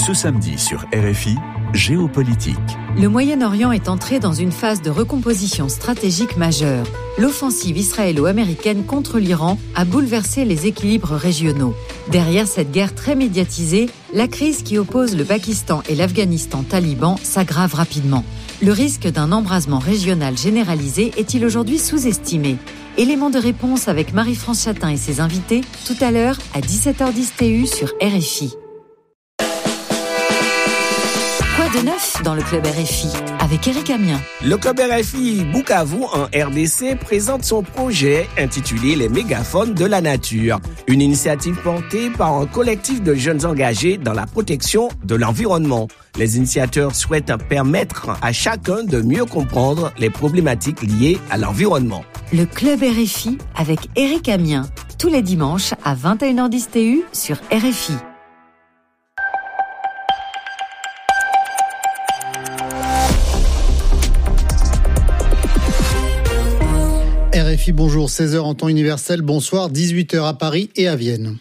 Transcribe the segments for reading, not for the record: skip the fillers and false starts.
Ce samedi sur RFI, Géopolitique. Le Moyen-Orient est entré dans une phase de recomposition stratégique majeure. L'offensive israélo-américaine contre l'Iran a bouleversé les équilibres régionaux. Derrière cette guerre très médiatisée, la crise qui oppose le Pakistan et l'Afghanistan taliban s'aggrave rapidement. Le risque d'un embrasement régional généralisé est-il aujourd'hui sous-estimé ? Élément de réponse avec Marie-France Chatin et ses invités, tout à l'heure à 17h10 TU sur RFI. Quoi de neuf dans le Club RFI avec Eric Amien. Le Club RFI Bukavu en RDC présente son projet intitulé Les mégaphones de la nature. Une initiative portée par un collectif de jeunes engagés dans la protection de l'environnement. Les initiateurs souhaitent permettre à chacun de mieux comprendre les problématiques liées à l'environnement. Le Club RFI avec Eric Amien, tous les dimanches à 21h10 TU sur RFI. RFI, bonjour, 16h en temps universel, bonsoir, 18h à Paris et à Vienne.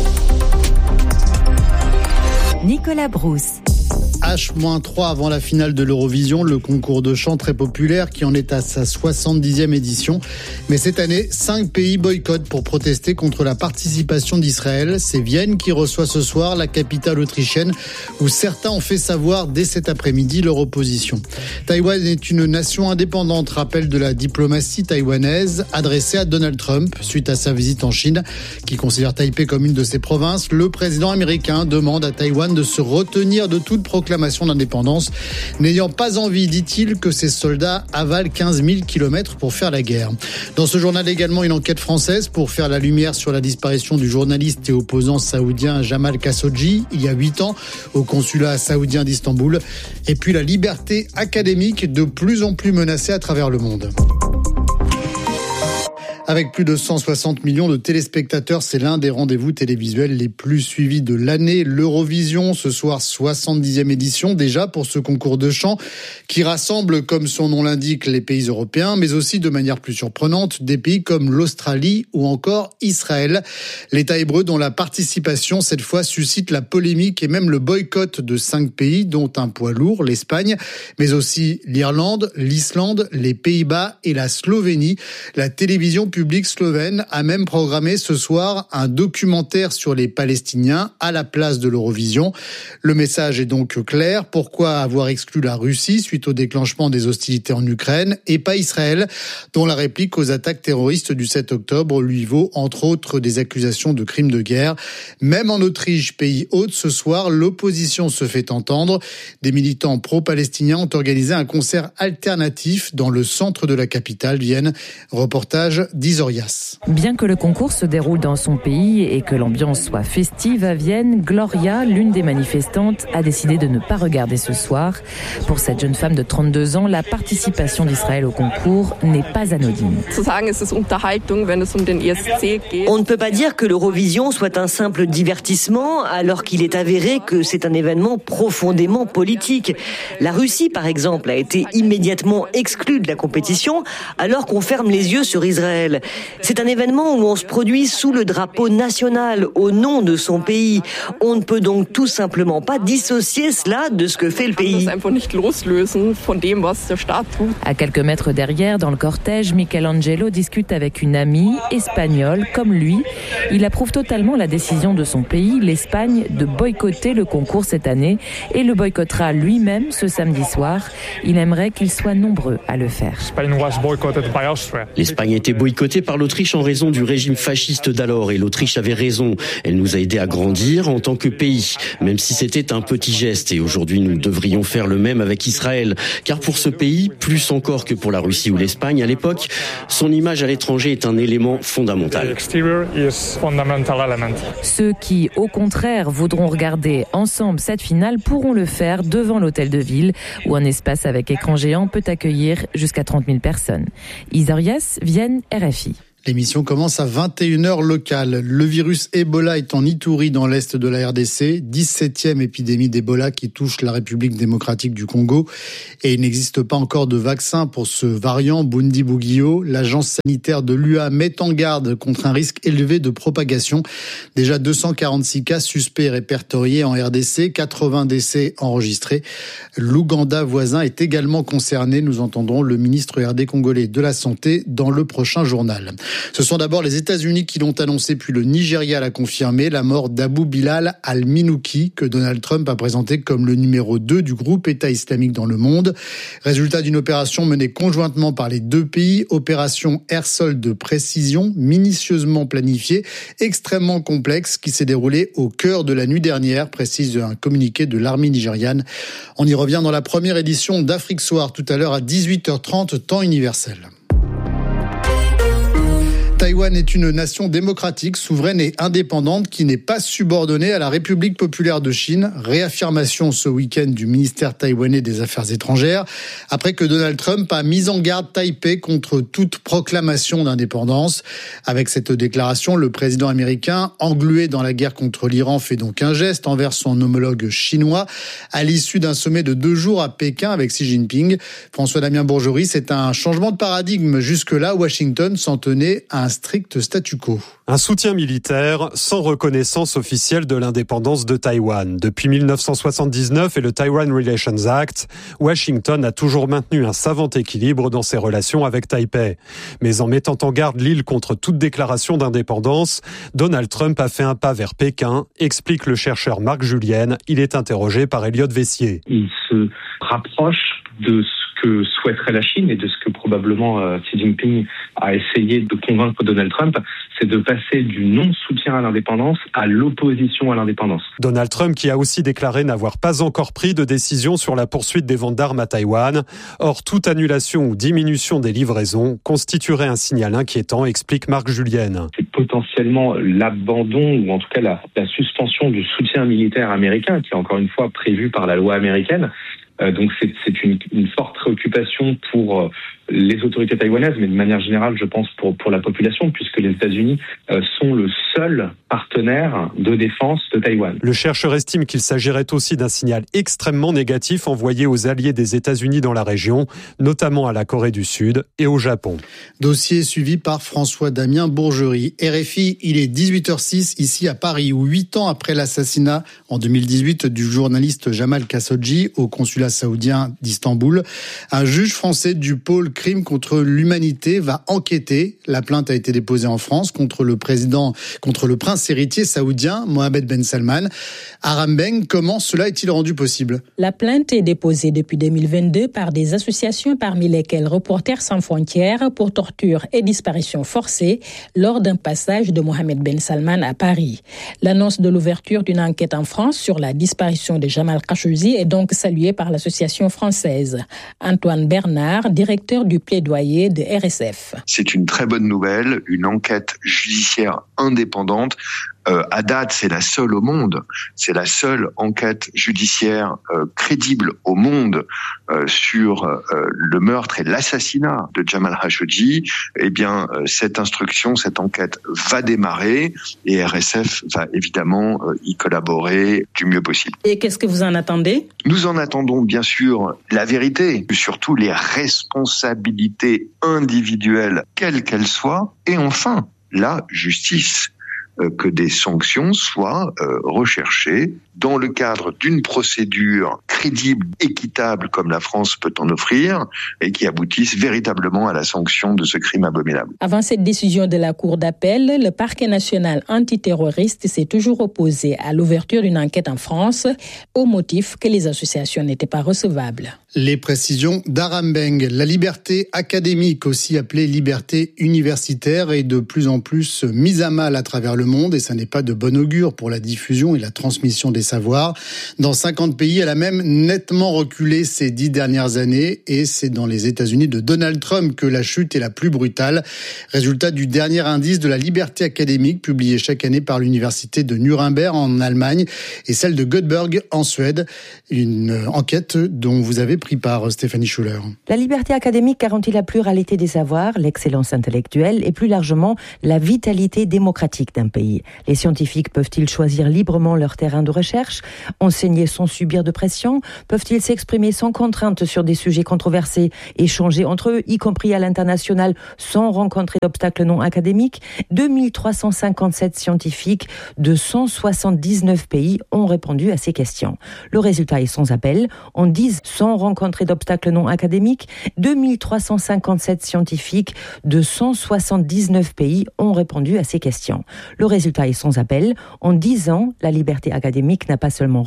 Nicolas Brousse. H-3 avant la finale de l'Eurovision, le concours de chant très populaire qui en est à sa 70e édition. Mais cette année, 5 pays boycottent pour protester contre la participation d'Israël. C'est Vienne qui reçoit ce soir la capitale autrichienne où certains ont fait savoir dès cet après-midi leur opposition. Taïwan est une nation indépendante, rappel de la diplomatie taïwanaise adressée à Donald Trump suite à sa visite en Chine qui considère Taipei comme une de ses provinces. Le président américain demande à Taïwan de se retenir de toute proclamation d'indépendance, n'ayant pas envie, dit-il, que ses soldats avalent 15 000 kilomètres pour faire la guerre. Dans ce journal également, une enquête française pour faire la lumière sur la disparition du journaliste et opposant saoudien Jamal Khashoggi, il y a 8 ans, au consulat saoudien d'Istanbul. Et puis la liberté académique de plus en plus menacée à travers le monde. Avec plus de 160 millions de téléspectateurs, c'est l'un des rendez-vous télévisuels les plus suivis de l'année. L'Eurovision, ce soir, 70e édition déjà pour ce concours de chant qui rassemble, comme son nom l'indique, les pays européens, mais aussi de manière plus surprenante, des pays comme l'Australie ou encore Israël. L'État hébreu dont la participation, cette fois, suscite la polémique et même le boycott de 5 pays, dont un poids lourd, l'Espagne, mais aussi l'Irlande, l'Islande, les Pays-Bas et la Slovénie. La télévision public slovène a même programmé ce soir un documentaire sur les Palestiniens à la place de l'Eurovision. Le message est donc clair. Pourquoi avoir exclu la Russie suite au déclenchement des hostilités en Ukraine et pas Israël, dont la réplique aux attaques terroristes du 7 octobre lui vaut entre autres des accusations de crimes de guerre. Même en Autriche, pays hôte, ce soir, l'opposition se fait entendre. Des militants pro-palestiniens ont organisé un concert alternatif dans le centre de la capitale, Vienne. Reportage d'Isorias. Bien que le concours se déroule dans son pays et que l'ambiance soit festive à Vienne, Gloria, l'une des manifestantes, a décidé de ne pas regarder ce soir. Pour cette jeune femme de 32 ans, la participation d'Israël au concours n'est pas anodine. On ne peut pas dire que l'Eurovision soit un simple divertissement alors qu'il est avéré que c'est un événement profondément politique. La Russie, par exemple, a été immédiatement exclue de la compétition alors qu'on ferme les yeux sur Israël. C'est un événement où on se produit sous le drapeau national, au nom de son pays. On ne peut donc tout simplement pas dissocier cela de ce que fait le pays. À quelques mètres derrière, dans le cortège, Michelangelo discute avec une amie espagnole comme lui. Il approuve totalement la décision de son pays, l'Espagne, de boycotter le concours cette année et le boycottera lui-même ce samedi soir. Il aimerait qu'ils soient nombreux à le faire. L'Espagne a été boycottée par l'Autriche en raison du régime fasciste d'alors et l'Autriche avait raison. Elle nous a aidés à grandir en tant que pays, même si c'était un petit geste et aujourd'hui nous devrions faire le même avec Israël. Car pour ce pays, plus encore que pour la Russie ou l'Espagne à l'époque, son image à l'étranger est un élément fondamental. Ceux qui, au contraire, voudront regarder ensemble cette finale pourront le faire devant l'hôtel de ville où un espace avec écran géant peut accueillir jusqu'à 30 000 personnes. Isorias, Vienne, RFI. L'émission commence à 21h locale. Le virus Ebola est en Ituri dans l'est de la RDC, 17e épidémie d'Ebola qui touche la République démocratique du Congo. Et il n'existe pas encore de vaccin pour ce variant Bundibugyo. L'agence sanitaire de l'UA met en garde contre un risque élevé de propagation. Déjà 246 cas suspects répertoriés en RDC, 80 décès enregistrés. L'Ouganda voisin est également concerné. Nous entendrons le ministre RD congolais de la Santé dans le prochain journal. Ce sont d'abord les États-Unis qui l'ont annoncé, puis le Nigeria l'a confirmé, la mort d'Abu Bilal al-Minouki, que Donald Trump a présenté comme le numéro 2 du groupe État islamique dans le monde. Résultat d'une opération menée conjointement par les deux pays, opération air-sol de précision, minutieusement planifiée, extrêmement complexe, qui s'est déroulée au cœur de la nuit dernière, précise un communiqué de l'armée nigériane. On y revient dans la première édition d'Afrique Soir, tout à l'heure à 18h30, temps universel. Taïwan est une nation démocratique, souveraine et indépendante qui n'est pas subordonnée à la République populaire de Chine. Réaffirmation ce week-end du ministère taïwanais des Affaires étrangères, après que Donald Trump a mis en garde Taipei contre toute proclamation d'indépendance. Avec cette déclaration, le président américain, englué dans la guerre contre l'Iran, fait donc un geste envers son homologue chinois à l'issue d'un sommet de 2 jours à Pékin avec Xi Jinping. François-Damien Bourgeois, c'est un changement de paradigme. Jusque-là, Washington s'en tenait à un strict statu quo. Un soutien militaire sans reconnaissance officielle de l'indépendance de Taïwan. Depuis 1979 et le Taiwan Relations Act, Washington a toujours maintenu un savant équilibre dans ses relations avec Taipei. Mais en mettant en garde l'île contre toute déclaration d'indépendance, Donald Trump a fait un pas vers Pékin, explique le chercheur Marc Julienne. Il est interrogé par Elliot Vessier. Il se rapproche de ce que souhaiterait la Chine et de ce que probablement Xi Jinping a essayé de convaincre Donald Trump, c'est de passer du non-soutien à l'indépendance à l'opposition à l'indépendance. Donald Trump qui a aussi déclaré n'avoir pas encore pris de décision sur la poursuite des ventes d'armes à Taïwan. Or, toute annulation ou diminution des livraisons constituerait un signal inquiétant, explique Marc Julienne. C'est potentiellement l'abandon ou en tout cas la suspension du soutien militaire américain qui est encore une fois prévu par la loi américaine. Donc c'est une forte préoccupation pour les autorités taïwanaises, mais de manière générale, je pense pour la population, puisque les États-Unis sont le seul partenaire de défense de Taïwan. Le chercheur estime qu'il s'agirait aussi d'un signal extrêmement négatif envoyé aux alliés des États-Unis dans la région, notamment à la Corée du Sud et au Japon. Dossier suivi par François-Damien Bourgerie. RFI, il est 18h06 ici à Paris, où 8 ans après l'assassinat en 2018 du journaliste Jamal Khashoggi au consulat saoudien d'Istanbul, un juge français du pôle crime contre l'humanité va enquêter. La plainte a été déposée en France contre le prince héritier saoudien Mohammed Ben Salman. Aram Beng, comment cela est-il rendu possible ? La plainte est déposée depuis 2022 par des associations parmi lesquelles Reporters sans frontières pour torture et disparition forcée lors d'un passage de Mohammed Ben Salman à Paris. L'annonce de l'ouverture d'une enquête en France sur la disparition de Jamal Khashoggi est donc saluée par l'association française. Antoine Bernard, directeur du plaidoyer de RSF. C'est une très bonne nouvelle, une enquête judiciaire indépendante. À date, c'est la seule au monde. C'est la seule enquête judiciaire crédible au monde sur le meurtre et l'assassinat de Jamal Khashoggi. Eh bien, cette enquête va démarrer et RSF va évidemment y collaborer du mieux possible. Et qu'est-ce que vous en attendez ? Nous en attendons bien sûr la vérité, surtout les responsabilités individuelles, quelles qu'elles soient, et enfin la justice. Que des sanctions soient recherchées dans le cadre d'une procédure crédible, équitable comme la France peut en offrir et qui aboutissent véritablement à la sanction de ce crime abominable. Avant cette décision de la Cour d'appel, le parquet national antiterroriste s'est toujours opposé à l'ouverture d'une enquête en France au motif que les associations n'étaient pas recevables. Les précisions d'Aram Beng. La liberté académique, aussi appelée liberté universitaire, est de plus en plus mise à mal à travers le le monde et ça n'est pas de bon augure pour la diffusion et la transmission des savoirs. Dans 50 pays, elle a même nettement reculé ces 10 dernières années et c'est dans les États-Unis de Donald Trump que la chute est la plus brutale. Résultat du dernier indice de la liberté académique publié chaque année par l'université de Nuremberg en Allemagne et celle de Göteborg en Suède. Une enquête dont vous avez pris part, Stéphanie Schuller. La liberté académique garantit la pluralité des savoirs, l'excellence intellectuelle et plus largement la vitalité démocratique d'un pays. Les scientifiques peuvent-ils choisir librement leur terrain de recherche, enseigner sans subir de pression? Peuvent-ils s'exprimer sans contrainte sur des sujets controversés, échanger entre eux, y compris à l'international, sans rencontrer d'obstacles non académiques? 2357 scientifiques de 179 pays ont répondu à ces questions. Le résultat est sans appel. En 10 sans rencontrer d'obstacles non académiques, 2357 scientifiques de 179 pays ont répondu à ces questions. Le résultat est sans appel. En 10 ans, la liberté académique n'a pas seulement